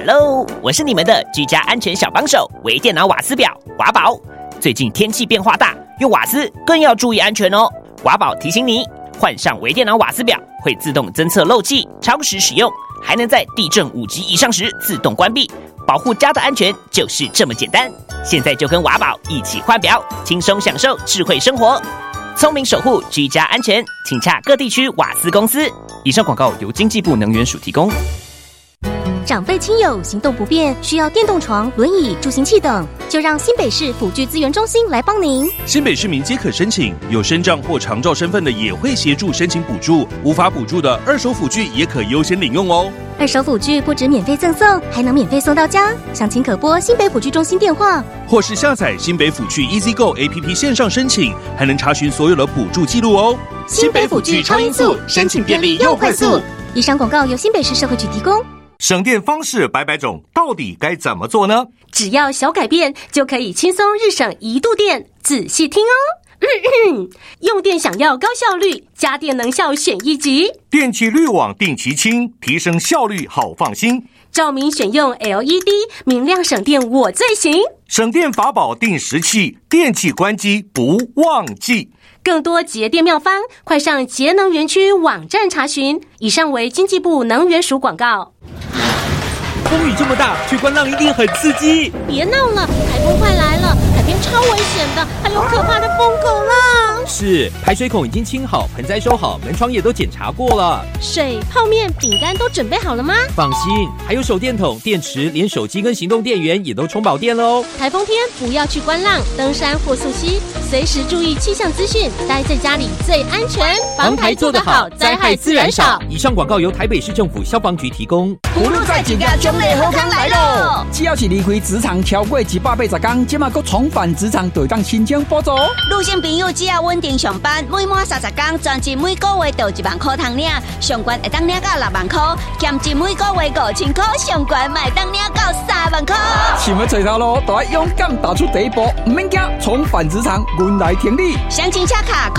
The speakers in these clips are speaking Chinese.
Hello， 我是你们的居家安全小帮手微电脑瓦斯表华宝。最近天气变化大，用瓦斯更要注意安全哦。华宝提醒你，换上微电脑瓦斯表会自动侦测漏气，超时使用还能在地震5级以上时自动关闭，保护家的安全就是这么简单。现在就跟华宝一起换表，轻松享受智慧生活，聪明守护居家安全，请洽各地区瓦斯公司。以上广告由经济部能源署提供。 长辈亲友行动不便，需要电动床、轮椅、助行器等，就让新北市辅具资源中心来帮您。 新北市民皆可申请，有身障或长照身份的也会协助申请补助，无法补助的二手辅具也可优先领用哦。 二手辅具不止免费赠送，还能免费送到家。详情可拨新北辅具中心电话， 或是下载新北辅具 EasyGo APP 线上申请，还能查询所有的补助记录哦。 新北辅具超音速，申请便利又快速。以上广告由新北市社会局提供。 省电方式百百种，到底该怎么做呢？ 只要小改变，就可以轻松日省1度电。仔细听哦。用电想要高效率，家电能效选1级。 电气滤网定期清，提升效率好放心。 照明选用 LED， 明亮省电我最行。 省电法宝定时器，电器关机不忘记。 更多节电妙方，快上节能园区网站查询。以上为经济部能源署广告。 风雨这么大，去观浪一定很刺激。 别闹了，台风快来了，海边超危险的，还有可怕的疯狗浪。 是，排水孔已经清好，盆栽收好，门窗也都检查过了。 水、泡面、饼干都准备好了吗？ 放心，还有手电筒、电池，连手机跟行动电源也都充饱电喽。 台风天不要去观浪、登山或溯溪，随时注意气象资讯，待在家里最安全。 防台做得好，灾害自然少。以上广告由台北市政府消防局提供。 葫芦在一家奖励好康来咯！只要是离开职场超过180天，即马搁重返职场，就当申请补助。 女性朋友只要稳定上班，每满30天，专职每个月就1万块通领，上悬会当领到6万块，兼职每个月5000块，上悬卖当领到3万块。 想要找头路，就要勇敢踏出第一步，唔免惊，重返职场，阮来挺你。 详情洽卡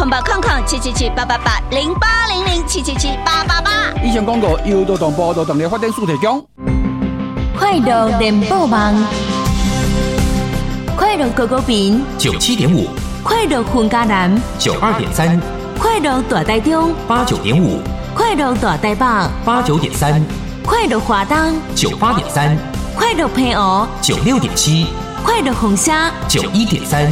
0800-777-888-0800-777-888。 以上广告由劳动部劳动力发展署提供。 快乐联播网，快乐狗狗饼 97.5， 快乐混家南 92.3， 快乐大台中 89.5， 快乐大台北 89.3， 快乐华东 98.3， 快乐平湖 96.7， 快乐红沙 91.3，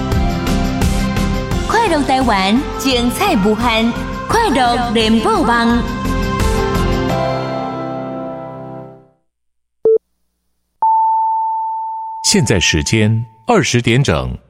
快乐台湾精彩无限，快乐联播网。 现在时间20点整。